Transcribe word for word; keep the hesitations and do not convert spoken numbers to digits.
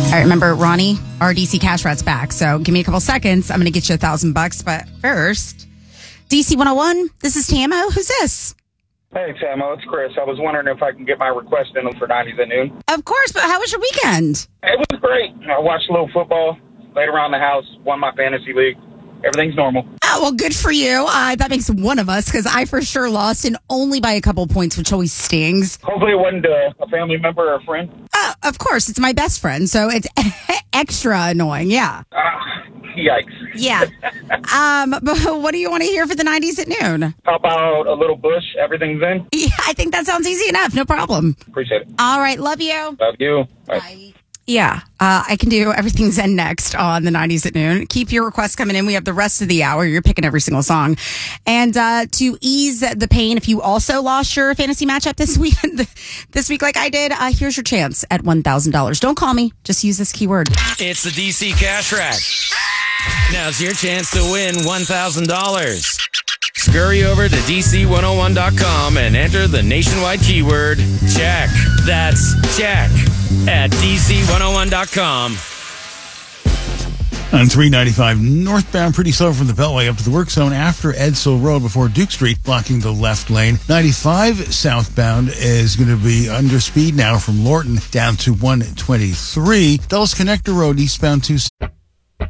All right, remember, Ronnie, our D C Cash Rat's back. So give me a couple seconds. I'm going to get you a thousand bucks. But first, D C one oh one, this is Tamo. Who's this? Hey, Tamo, it's Chris. I was wondering if I can get my request in for nineties at noon. Of course, but how was your weekend? It was great. I watched a little football, laid around the house, won my fantasy league. Everything's normal. Oh, well, good for you. Uh, that makes one of us, because I for sure lost, and only by a couple points, which always stings. Hopefully it wasn't uh, a family member or a friend. Uh, of course, it's my best friend, so it's extra annoying, yeah. Uh, yikes. Yeah. um, but what do you want to hear for the nineties at noon? How about a little Bush? Everything's in? Yeah, I think that sounds easy enough. No problem. Appreciate it. All right. Love you. Love you. Bye. Bye. Yeah, uh, I can do Everything's Zen next on the nineties at noon. Keep your requests coming in. We have the rest of the hour. You're picking every single song. And uh, to ease the pain, if you also lost your fantasy matchup this week, this week like I did, uh, here's your chance at one thousand dollars. Don't call me. Just use this keyword. It's the D C Cash Rack. Now's your chance to win one thousand dollars. Scurry over to D C one oh one dot com and enter the nationwide keyword check. That's check at D C one oh one dot com. On three ninety-five northbound, pretty slow from the Beltway up to the work zone after Edsel Road before Duke Street, blocking the left lane. ninety-five southbound is going to be under speed now from Lorton down to one twenty-three. Dulles Connector Road eastbound to...